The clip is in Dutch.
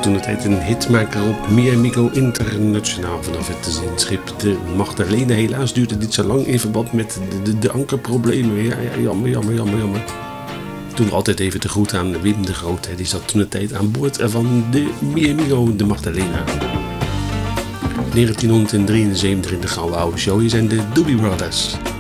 toen de tijd een hitmaker op Miamigo Internationaal vanaf het schip de Magdalena. Helaas duurde het niet zo lang in verband met de ankerproblemen. Ja, jammer. Toen altijd even te groet aan Wim de Groot. Die zat toen de tijd aan boord van de Miamigo de Magdalena. 1973 in de gouden oude show. Hier zijn de Doobie Brothers.